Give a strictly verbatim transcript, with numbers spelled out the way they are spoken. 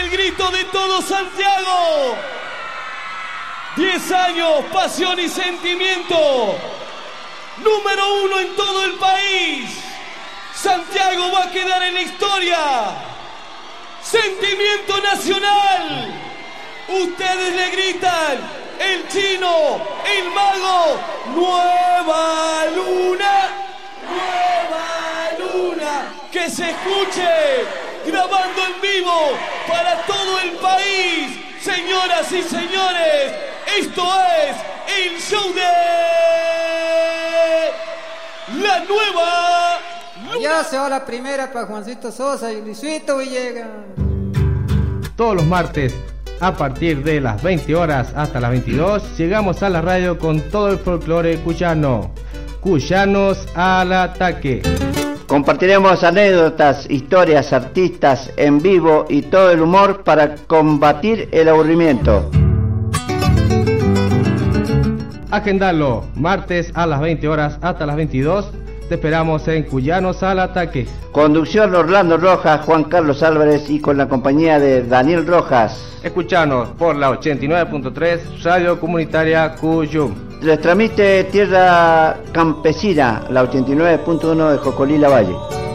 el grito de todo Santiago. Diez años, pasión y sentimiento. Número uno en todo el país. Santiago va a quedar en la historia. Sentimiento nacional. Ustedes le gritan, el chino, el mago, nueva luna, nueva luna. Que se escuche, grabando en vivo para todo el país. Señoras y señores, esto es el show de la nueva luna. Ya se va la primera para Juancito Sosa y Luisito Villegas. Todos los martes, a partir de las veinte horas hasta las veintidós, llegamos a la radio con todo el folclore cuyano. Cuyanos al ataque. Compartiremos anécdotas, historias, artistas en vivo y todo el humor para combatir el aburrimiento. Agendalo, martes a las veinte horas hasta las veintidós. Te esperamos en Cuyanos al ataque. Conducción Orlando Rojas, Juan Carlos Álvarez y con la compañía de Daniel Rojas. Escuchanos por la ochenta y nueve punto tres Radio Comunitaria Cuyum. Les transmite Tierra Campesina, la ochenta y nueve punto uno de Jocolí La Valle.